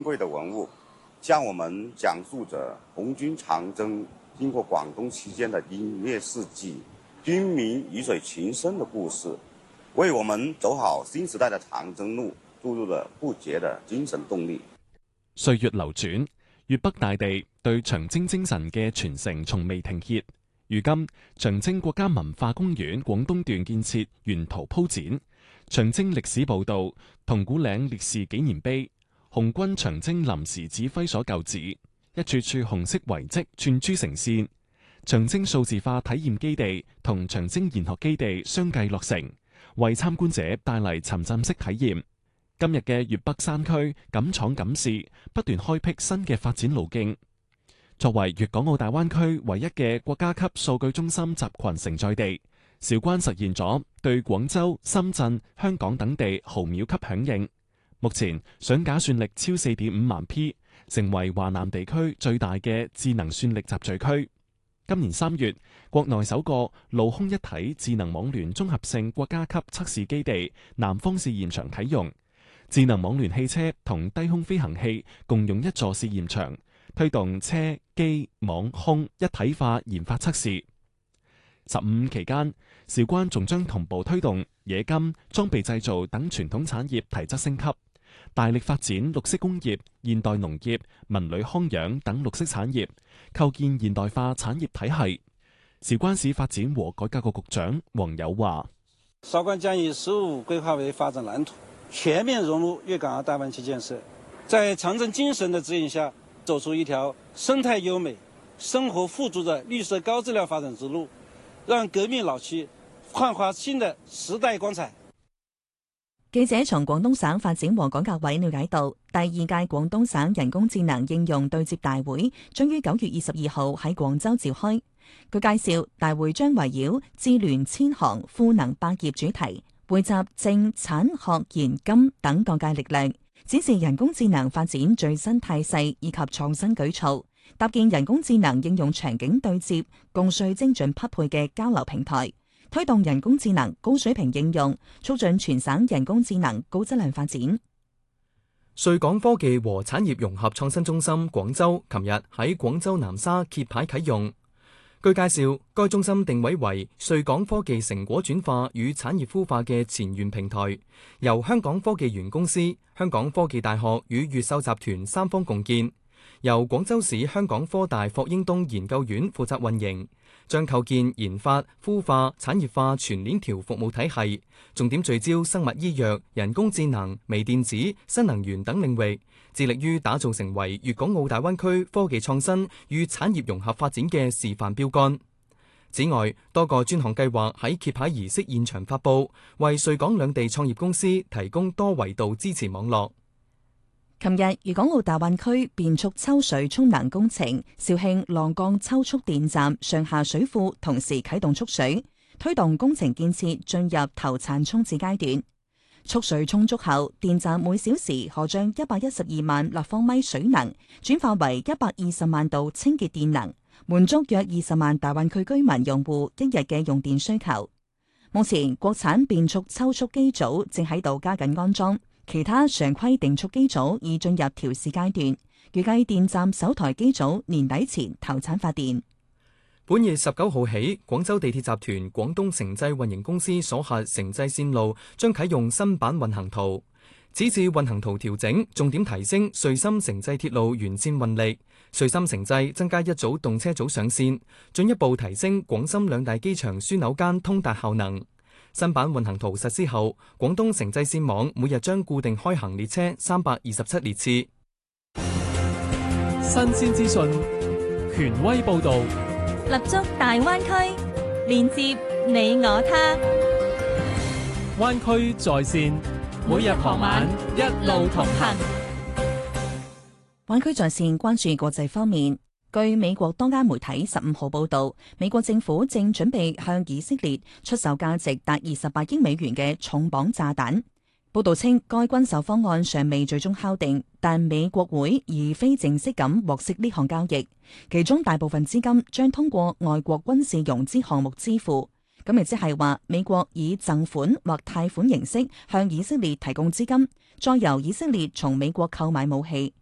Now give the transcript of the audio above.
貴的文物，向我們講述着紅軍長征經過廣東期間的英烈事蹟、軍民魚水情深的故事，為我們走好新時代的長征路注入了不竭的精神動力。 歲月流轉，粵北大地對長征精神嘅傳承從未停歇。如今，長征國家文化公園廣東段建設沿途鋪展，長征歷史報道、銅鼓嶺烈士紀念碑、紅軍長征臨時指揮所舊址，一處處紅色遺跡串珠成線。長征數字化體驗基地同長征研學基地相繼落成，為參觀者帶嚟沉浸式體驗。今日嘅粵北山區敢闖敢試，不斷開闢新嘅發展路徑。作為粵港澳大灣區唯一嘅國家級數據中心集群承載地，韶關實現咗對廣州、深圳、香港等地毫秒級響應。目前上架算力超4.5萬 P， 成為華南地區最大嘅智能算力集聚區。今年3月，國內首個陸空一體智能網聯綜合性國家級測試基地南方試驗場啟用，智能網聯汽車同低空飛行器共用一座試驗場，推動車機網空一體化研發測試。15期間，韶關仲將同步推動冶金、裝備製造等傳統產業提質升級，大力發展綠色工業、現代農業、文旅康養等綠色產業，構建現代化產業體系。韶關市發展和改革局局長黃友話： 韶關將以“十五”規劃為發展藍圖，全面融入粵港澳大灣區建設，在長征精神的指引下，走出一條生態優美、生活富足的綠色高質量發展之路，讓革命老區煥發新的時代光彩。 記者從廣東省發展和改革委了解到，第2屆廣東省人工智能應用對接大會將於9月22號喺廣州召開。據介紹，大會將圍繞智聯千行、賦能百業主題，匯集政產學研金等各界力量，展示人工智能發展最新態勢以及創新舉措，搭建人工智能應用場景對接、共稅精準匹配嘅交流平台，推動人工智能高水平應用，促進全省人工智能高質量發展。 穗港科技和產業融合創新中心廣州琴日喺廣州南沙揭牌啟用。據介紹，該中心定位為穗港科技成果轉化與產業孵化嘅前沿平台，由香港科技園公司、香港科技大學與越秀集團三方共建，由廣州市香港科大霍英東研究院負責運營，將構建研發、孵化、產業化全鏈條服務體系，重點聚焦生物醫藥、人工智能、微電子、新能源等領域，致力於打造成為粵港澳大灣區科技創新與產業融合發展嘅示範標桿。此外，多個專項計劃喺揭牌儀式現場發佈，為穗港兩地創業公司提供多維度支持網絡。 琴日，粵港澳大灣區變速抽水蓄能工程肇慶浪江抽蓄電站上下水庫同時啟動蓄水，推動工程建設進入投產沖治階段。蓄水充足後，電站每小時可將112萬立方米水能轉化為120萬度清潔電能，滿足約20萬大灣區居民用戶一日嘅用電需求。目前，國產變速抽蓄機組正喺度加緊安裝，其他常規定速機組已進入調試階段，預計電站首台機組年底前投產發電。 本月19號起，廣州地鐵集團廣東城際運營公司所轄城際線路將啟用新版運行圖。此次運行圖調整，重點提升穗深城際鐵路沿線運力，穗深城際增加一組動車組上線，進一步提升廣深兩大機場樞紐間通達效能。新版運行圖實施後，廣東城際線網每日將固定開行列車327列次。 新鮮資訊，權威報導。 立足大灣區，連接你我他。 灣區在線，每日傍晚一路同行。 灣區在線關注國際方面。據美國多間媒體15號報道，美國政府正準備向以色列出售價值達28億美元嘅重磅炸彈。報道稱，該軍售方案尚未最終敲定，但美國會以非正式咁獲悉呢項交易，其中大部分資金將通過外國軍事融資項目支付。咁亦即係話，美國以贈款或貸款形式向以色列提供資金，再由以色列從美國購買武器。